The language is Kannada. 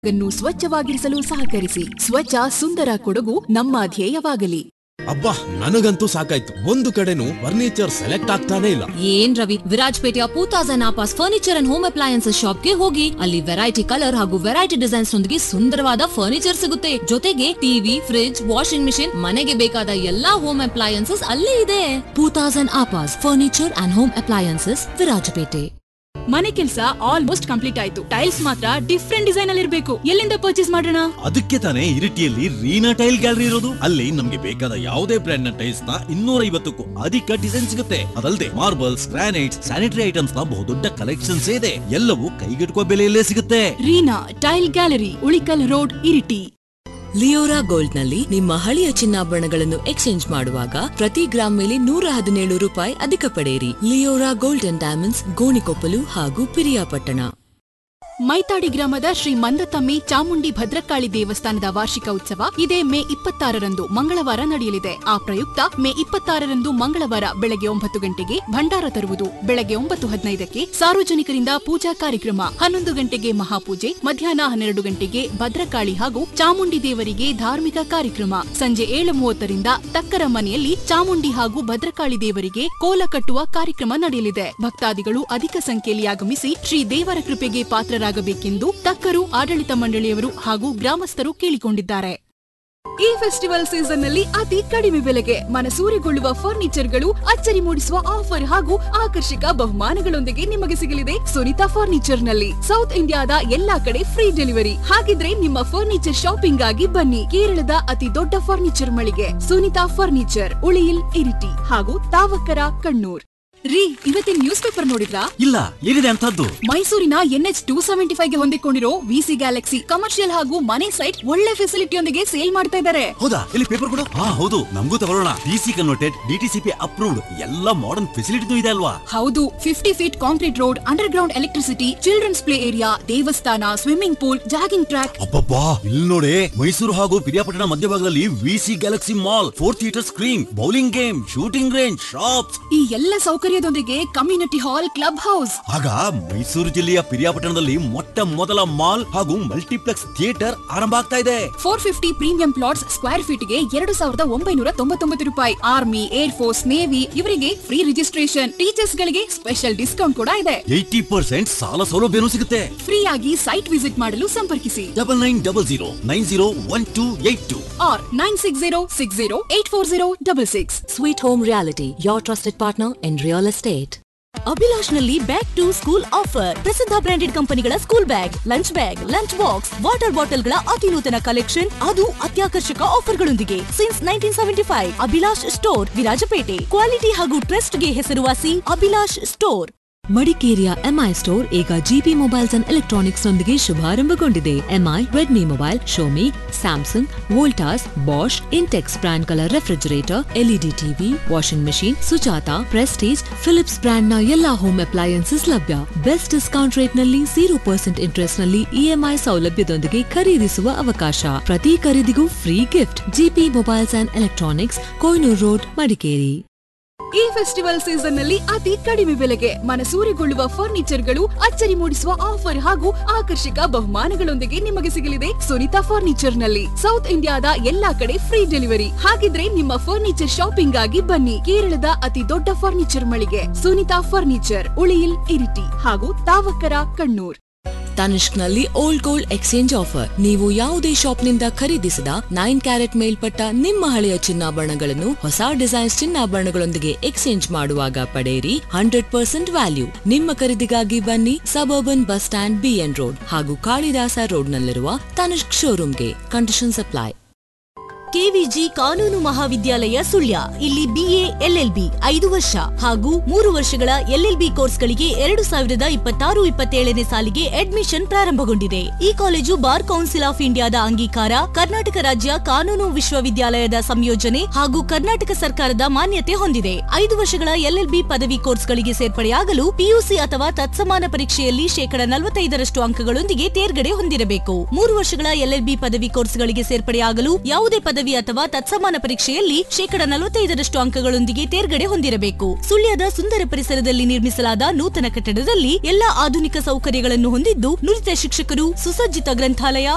ನ್ನು ಸ್ವಚ್ಛವಾಗಿರಿಸಲು ಸಹಕರಿಸಿ. ಸ್ವಚ್ಛ ಸುಂದರ ಕೊಡಗು ನಮ್ಮ ಧ್ಯೇಯವಾಗಲಿ. ಅಬ್ಬಾ, ನನಗಂತೂ ಸಾಕಾಯ್ತು. ಒಂದು ಕಡೆನೂ ಫರ್ನಿಚರ್ ಸೆಲೆಕ್ಟ್ ಆಗ್ತಾನೆ ಇಲ್ಲ. ಏನ್ Ravi, ವಿರಾಜ್ಪೇಟೆಯ Poothas and ಆಪಾಸ್ furniture and home appliances ಶಾಪ್ಗೆ ಹೋಗಿ ಅಲ್ಲಿ ವೆರೈಟಿ ಕಲರ್ ಹಾಗೂ ವೆರೈಟಿ ಡಿಸೈನ್ಸ್ ನೊಂದಿಗೆ ಸುಂದರವಾದ ಫರ್ನಿಚರ್ ಸಿಗುತ್ತೆ. ಜೊತೆಗೆ ಟಿವಿ, ಫ್ರಿಡ್ಜ್, ವಾಷಿಂಗ್ ಮಿಷಿನ್, ಮನೆಗೆ ಬೇಕಾದ ಎಲ್ಲಾ ಹೋಮ್ ಅಪ್ಲಯನ್ಸಸ್ ಅಲ್ಲೇ ಇದೆ. Poothas and ಆಪಾಸ್ furniture and home appliances, Virajpet. ಮನೆ ಕೆಲಸ ಆಲ್ಮೋಸ್ಟ್ ಕಂಪ್ಲೀಟ್ ಆಯ್ತು. ಟೈಲ್ಸ್ ಮಾತ್ರ ಡಿಫ್ರೆಂಟ್ ಡಿಸೈನ್ ಅಲ್ಲಿ ಇರಬೇಕು. ಎಲ್ಲಿಂದ ಪರ್ಚೇಸ್ ಮಾಡೋಣ? ಅದಕ್ಕೆ ತಾನೇ ಇರಿಟಿಯಲ್ಲಿ ರೀನಾ ಟೈಲ್ ಗ್ಯಾಲರಿ ಇರೋದು. ಅಲ್ಲಿ ನಮ್ಗೆ ಬೇಕಾದ ಯಾವುದೇ ಬ್ರ್ಯಾಂಡ್ ನ ಟೈಲ್ಸ್ ನ 250ಕ್ಕೂ ಅಧಿಕ ಡಿಸೈನ್ ಸಿಗುತ್ತೆ. ಅದಲ್ಲದೆ ಮಾರ್ಬಲ್ಸ್, ಗ್ರಾನೈಟ್ಸ್, ಸ್ಯಾನಿಟರಿ ಐಟಮ್ಸ್ ನ ಬಹುದೊಡ್ಡ ಕಲೆಕ್ಷನ್ಸ್ ಇದೆ. ಎಲ್ಲವೂ ಕೈಗೆಟುಕುವ ಬೆಲೆಯಲ್ಲೇ ಸಿಗುತ್ತೆ. Reena tail gallery, Ulikkal road, Iritty. Leora gold ನಲ್ಲಿ ನಿಮ್ಮ ಹಳೆಯ ಚಿನ್ನಾಭರಣಗಳನ್ನು ಎಕ್ಸ್ಚೇಂಜ್ ಮಾಡುವಾಗ ಪ್ರತಿ ಗ್ರಾಮ್ ಮೇಲೆ 117 ರೂಪಾಯಿ ಅಧಿಕ ಪಡೆಯಿರಿ. Leora gold and diamonds, Gonikoppal ಹಾಗೂ ಪಿರಿಯಾಪಟ್ಟಣ. ಮೈತಾಡಿ ಗ್ರಾಮದ ಶ್ರೀ ಮಂದತಮ್ಮಿ ಚಾಮುಂಡಿ ಭದ್ರಕಾಳಿ ದೇವಸ್ಥಾನದ ವಾರ್ಷಿಕ ಉತ್ಸವ ಇದೇ ಮೇ 26ರಂದು ಮಂಗಳವಾರ ನಡೆಯಲಿದೆ. ಆ ಪ್ರಯುಕ್ತ ಮೇ 26ರಂದು ಮಂಗಳವಾರ ಬೆಳಗ್ಗೆ 9 ಗಂಟೆಗೆ ಭಂಡಾರ ತರುವುದು, ಬೆಳಗ್ಗೆ 9:15ಕ್ಕೆ ಸಾರ್ವಜನಿಕರಿಂದ ಪೂಜಾ ಕಾರ್ಯಕ್ರಮ, 11 ಗಂಟೆಗೆ ಮಹಾಪೂಜೆ, ಮಧ್ಯಾಹ್ನ 12 ಗಂಟೆಗೆ ಭದ್ರಕಾಳಿ ಹಾಗೂ ಚಾಮುಂಡಿ ದೇವರಿಗೆ ಧಾರ್ಮಿಕ ಕಾರ್ಯಕ್ರಮ, ಸಂಜೆ 7:30ರಿಂದ ತಕ್ಕರ ಮನೆಯಲ್ಲಿ ಚಾಮುಂಡಿ ಹಾಗೂ ಭದ್ರಕಾಳಿ ದೇವರಿಗೆ ಕೋಲ ಕಟ್ಟುವ ಕಾರ್ಯಕ್ರಮ ನಡೆಯಲಿದೆ. ಭಕ್ತಾದಿಗಳು ಅಧಿಕ ಸಂಖ್ಯೆಯಲ್ಲಿ ಆಗಮಿಸಿ ಶ್ರೀ ದೇವರ ಕೃಪೆಗೆ ಪಾತ್ರರಾಗಬೇಕೆಂದು ತಕ್ಕರು ಆಡಳಿತ ಮಂಡಳಿಯವರು ಹಾಗೂ ಗ್ರಾಮಸ್ಥರು ಕೇಳಿಕೊಂಡಿದ್ದಾರೆ. ಈ ಫೆಸ್ಟಿವಲ್ ಸೀಸನ್ ನಲ್ಲಿ ಅತಿ ಕಡಿಮೆ ಬೆಲೆಗೆ ಮನಸೂರೆಗೊಳ್ಳುವ ಫರ್ನಿಚರ್ಗಳು, ಅಚ್ಚರಿ ಮೂಡಿಸುವ ಆಫರ್ ಹಾಗೂ ಆಕರ್ಷಕ ಬಹುಮಾನಗಳೊಂದಿಗೆ ನಿಮಗೆ ಸಿಗಲಿದೆ ಸುನಿತಾ ಫರ್ನಿಚರ್ ನಲ್ಲಿ. ಸೌತ್ ಇಂಡಿಯಾದ ಎಲ್ಲಾ ಕಡೆ ಫ್ರೀ ಡೆಲಿವರಿ. ಹಾಗಿದ್ರೆ ನಿಮ್ಮ ಫರ್ನಿಚರ್ ಶಾಪಿಂಗ್ ಆಗಿ ಬನ್ನಿ. ಕೇರಳದ ಅತಿ ದೊಡ್ಡ ಫರ್ನಿಚರ್ ಮಳಿಗೆ ಸುನಿತಾ ಫರ್ನಿಚರ್, ಉಳಿಯಿಲ್, ಇರಿಟಿ ಹಾಗೂ ತಾವಕರ, ಕಣ್ಣೂರ್. ರೀ, ಇವತ್ತಿನ ನ್ಯೂಸ್ ಪೇಪರ್ ನೋಡಿದ್ರಾ? ಇಲ್ಲ, ಏನಿದೆ ಅಂತದ್ದು? ಮೈಸೂರಿನ NH 275ಗೆ ಹೊಂದಿಕೊಂಡಿರೋ ವಿಸಿ ಗ್ಯಾಲಕ್ಸಿ ಕಮರ್ಷಿಯಲ್ ಹಾಗೂ ಮನೆ ಸೈಟ್ ಒಳ್ಳೆ ಫೆಸಿಲಿಟಿಯೊಂದಿಗೆ ಸೇಲ್ ಮಾಡ್ತಾ ಇದ್ದಾರೆ. ಹೌದಾ? ಇಲ್ಲಿ ಪೇಪರ್ ಕೊಡು. ಹೌದು, ನಮಗೂ ತಗೊಳ್ಳೋಣ. ಡಿಸಿ ಕನ್ವರ್ಟೆಡ್, DTCP ಅಪ್ರೂವ್ಡ್, ಎಲ್ಲ ಮಾಡರ್ನ್ ಫೆಸಿಲಿಟಿ ಇದೆ ಅಲ್ವಾ? ಹೌದು, 50 feet concrete road, under ground electricity, children's play area, ದೇವಸ್ಥಾನ, ಸ್ವಿಮ್ಮಿಂಗ್ ಪೂಲ್, ಜಾಗಿಂಗ್ ಟ್ರ್ಯಾಕ್. ಅಬ್ಬಬ್ಬಾ, ಇಲ್ಲಿ ನೋಡಿ, ಮೈಸೂರು ಹಾಗೂ ಪಿರಿಯಾಪಟ್ಟಣ ಮಧ್ಯಭಾಗದಲ್ಲಿ VC Galaxy mall, 4 theatre screen, bowling game, shooting range, shops, ಈ ಎಲ್ಲ ಸೌಕರ್ಯದೊಂದಿಗೆ ಕಮ್ಯುನಿಟಿ ಹಾಲ್, ಕ್ಲಬ್ ಹೌಸ್. ಆಗ ಮೈಸೂರು ಜಿಲ್ಲೆಯ ಪಿರಿಯಾಪಟ್ಟಣದಲ್ಲಿ ಮೊಟ್ಟ ಮೊದಲ ಮಾಲ್ ಹಾಗೂ ಮಲ್ಟಿಪ್ಲೆಕ್ಸ್ ಥಿಯೇಟರ್ ಆರಂಭ ಆಗ್ತಾ ಇದೆ. 450 ಪ್ರೀಮಿಯಂ ಪ್ಲಾಟ್ಸ್ ಸ್ಕ್ವೇರ್ ಫೀಟ್ ಗೆ 2,999 ರೂಪಾಯಿ. ಆರ್ಮಿ, ಏರ್ ಫೋರ್ಸ್, ನೇವಿ ಇವರಿಗೆ ಫ್ರೀ ರಿಜಿಸ್ಟ್ರೇಷನ್. ಟೀಚರ್ಸ್ ಗಳಿಗೆ ಸ್ಪೆಷಲ್ ಡಿಸ್ಕೌಂಟ್ ಕೂಡ ಇದೆ. 80% ಸಾಲ ಸೌಲಭ್ಯನೂ ಸಿಗುತ್ತೆ. ಫ್ರೀ ಆಗಿ ಸೈಟ್ ವಿಸಿಟ್ ಮಾಡಲು ಸಂಪರ್ಕಿಸಿ 9900901282 or 9606084066. Sweet home reality, your trusted partner in real estate. Abhilash ನಲ್ಲಿ ಬ್ಯಾಕ್ ಟು ಸ್ಕೂಲ್ ಆಫರ್. ಪ್ರಸಿದ್ಧ ಬ್ರಾಂಡೆಡ್ ಕಂಪನಿಗಳ school bag, lunch bag, lunch box, water bottle ಗಳ ಅತಿ ನೂತನ ಕಲೆಕ್ಷನ್, ಅದು ಅತ್ಯಾಕರ್ಷಕ ಆಫರ್ಗಳೊಂದಿಗೆ. Since 1975 Abhilash store, Virajpet. Quality ಹಾಗೂ ಟ್ರಸ್ಟ್ ಗೆ ಹೆಸರುವಾಸಿ ಅಭಿಲಾಷ್ ಸ್ಟೋರ್. ಮಡಿಕೇರಿಯ ಎಂಐ ಸ್ಟೋರ್ ಈಗ ಜಿಬಿ ಮೊಬೈಲ್ಸ್ ಅಂಡ್ ಎಲೆಕ್ಟ್ರಾನಿಕ್ಸ್ ನೊಂದಿಗೆ ಶುಭಾರಂಭಗೊಂಡಿದೆ. MI, Redmi mobile, show me, Samsung, Voltas, Bosch, ಇಂಟೆಕ್ಸ್ brand ಗಳ refrigerator, LED TV, washing machine, Sujata, Prestige, Philips brand ನ ಎಲ್ಲಾ ಹೋಮ್ ಅಪ್ಲಯನ್ಸಸ್ ಲಭ್ಯ. ಬೆಸ್ಟ್ ಡಿಸ್ಕೌಂಟ್ ರೇಟ್ ನಲ್ಲಿ 0% ಇಂಟ್ರೆಸ್ಟ್ ನಲ್ಲಿ ಇಎಂಐ ಸೌಲಭ್ಯದೊಂದಿಗೆ ಖರೀದಿಸುವ ಅವಕಾಶ. ಪ್ರತಿ ಖರೀದಿಗೂ free gift. GP mobiles and electronics, Kohinoor road, Madikeri. ಈ ಫೆಸ್ಟಿವಲ್ ಸೀಸನ್ ನಲ್ಲಿ ಅತಿ ಕಡಿಮೆ ಬೆಲೆಗೆ ಮನಸೂರೆಗೊಳ್ಳುವ ಫರ್ನಿಚರ್ಗಳು, ಅಚ್ಚರಿ ಮೂಡಿಸುವ ಆಫರ್ ಹಾಗೂ ಆಕರ್ಷಕ ಬಹುಮಾನಗಳೊಂದಿಗೆ ನಿಮಗೆ ಸಿಗಲಿದೆ ಸುನಿತಾ ಫರ್ನಿಚರ್ ನಲ್ಲಿ. ಸೌತ್ ಇಂಡಿಯಾದ ಎಲ್ಲಾ ಕಡೆ ಫ್ರೀ ಡೆಲಿವರಿ. ಹಾಗಿದ್ರೆ ನಿಮ್ಮ ಫರ್ನಿಚರ್ ಶಾಪಿಂಗ್ ಆಗಿ ಬನ್ನಿ. ಕೇರಳದ ಅತಿ ದೊಡ್ಡ ಫರ್ನಿಚರ್ ಮಳಿಗೆ ಸುನಿತಾ ಫರ್ನಿಚರ್, ಉಳಿಯಿಲ್, ಇರಿಟಿ ಹಾಗೂ ತಾವಕರ, ಕಣ್ಣೂರ್. ತನಿಷ್ಕ್ ನಲ್ಲಿ ಓಲ್ಡ್ ಗೋಲ್ಡ್ ಎಕ್ಸ್ಚೇಂಜ್ ಆಫರ್. ನೀವು ಯಾವುದೇ ಶಾಪ್ ನಿಂದ ಖರೀದಿಸಿದ 9 ಕ್ಯಾರೆಟ್ ಮೇಲ್ಪಟ್ಟ ನಿಮ್ಮ ಹಳೆಯ ಚಿನ್ನಾಭರಣಗಳನ್ನು ಹೊಸ ಡಿಸೈನ್ಸ್ ಚಿನ್ನಾಭರಣಗಳೊಂದಿಗೆ ಎಕ್ಸ್ಚೇಂಜ್ ಮಾಡುವಾಗ ಪಡೆಯಿರಿ 100% ವ್ಯಾಲ್ಯೂ. ನಿಮ್ಮ ಖರೀದಿಗಾಗಿ ಬನ್ನಿ suburban bus stand, BN road ಹಾಗೂ ಕಾಳಿದಾಸ ರೋಡ್ ನಲ್ಲಿರುವ ತನಿಷ್ಕ್ ಶೋರೂಮ್ಗೆ. Conditions apply. ಕೆವಿಜಿ ಕಾನೂನು ಮಹಾವಿದ್ಯಾಲಯ ಸುಳ್ಯ. ಇಲ್ಲಿ BA LLB 5 ವರ್ಷ ಹಾಗೂ 3 ವರ್ಷಗಳ LLB ಕೋರ್ಸ್ಗಳಿಗೆ 2026-27ನೇ ಸಾಲಿಗೆ ಅಡ್ಮಿಷನ್ ಪ್ರಾರಂಭಗೊಂಡಿದೆ. ಈ ಕಾಲೇಜು ಬಾರ್ ಕೌನ್ಸಿಲ್ ಆಫ್ ಇಂಡಿಯಾದ ಅಂಗೀಕಾರ, ಕರ್ನಾಟಕ ರಾಜ್ಯ ಕಾನೂನು ವಿಶ್ವವಿದ್ಯಾಲಯದ ಸಂಯೋಜನೆ ಹಾಗೂ ಕರ್ನಾಟಕ ಸರ್ಕಾರದ ಮಾನ್ಯತೆ ಹೊಂದಿದೆ. 5 ವರ್ಷಗಳ LLB ಪದವಿ ಕೋರ್ಸ್ಗಳಿಗೆ ಸೇರ್ಪಡೆಯಾಗಲು PUC ಅಥವಾ ತತ್ಸಮಾನ ಪರೀಕ್ಷೆಯಲ್ಲಿ 45% ಅಂಕಗಳೊಂದಿಗೆ ತೇರ್ಗಡೆ ಹೊಂದಿರಬೇಕು. 3 ವರ್ಷಗಳ LLB ಪದವಿ ಕೋರ್ಸ್ಗಳಿಗೆ ಸೇರ್ಪಡೆಯಾಗಲು ಯಾವುದೇ ಪದವಿ ಅಥವಾ ತತ್ಸಮಾನ ಪರೀಕ್ಷೆಯಲ್ಲಿ 45% ಅಂಕಗಳೊಂದಿಗೆ ತೇರ್ಗಡೆ ಹೊಂದಿರಬೇಕು. ಸುಳ್ಯದ ಸುಂದರ ಪರಿಸರದಲ್ಲಿ ನಿರ್ಮಿಸಲಾದ ನೂತನ ಕಟ್ಟಡದಲ್ಲಿ ಎಲ್ಲಾ ಆಧುನಿಕ ಸೌಕರ್ಯಗಳನ್ನು ಹೊಂದಿದ್ದು ನುರಿತ ಶಿಕ್ಷಕರು, ಸುಸಜ್ಜಿತ ಗ್ರಂಥಾಲಯ